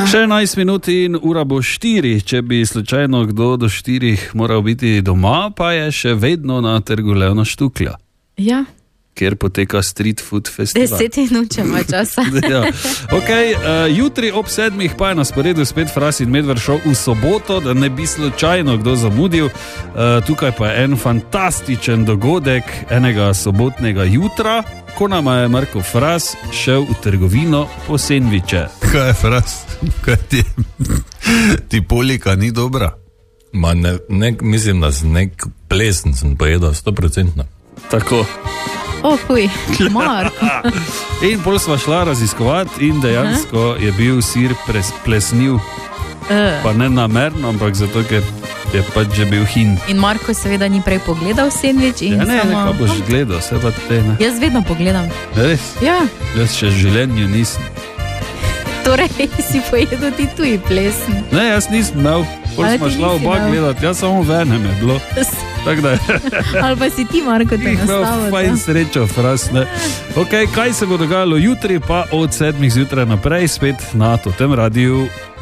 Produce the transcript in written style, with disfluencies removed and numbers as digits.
Še 11 minut in ura bo 4, če bi slučajno kdo do 4 moral biti doma, pa je še vedno na trgu Leona Štuklja. Ja. Kjer poteka Street Food Festival. 10 nučemo časa. Ja. Okay, jutri ob 7 pa je na sporedu spet Fras in Medved šel v soboto, da ne bi slučajno kdo zamudil. Tukaj pa je en fantastičen dogodek enega sobotnega jutra, ko nam je Marko Fras šel v trgovino po sendviče. Kaj je Fras? Kaj ti polika ni dobra? Ma ne, mislim, da nek plesen sem pojedal 100%. Tako. Huj, Marko. In pol sva šla raziskovati in dejansko je bil sir plesniv. Pa ne namerno, ampak zato, ker je pač že bil hin. In Marko seveda ni prej pogledal sendvič in ja, ne, samo... kaj boš gledal, se pa te ne. Jaz vedno pogledam. Res? Ja. Jaz še v življenju nisem. Torej si pojedel ti tuji plesen. Ne, jaz nisem imel. Pol smo šla oba gledati, jaz samo v enem je bilo. Tak da je. Ali pa si ti, Marko, te nastavil. Fajn srečo, Fras, ne. Ok, kaj se bo dogajalo jutri, pa od 7 zjutraj naprej spet na Totem Radiu.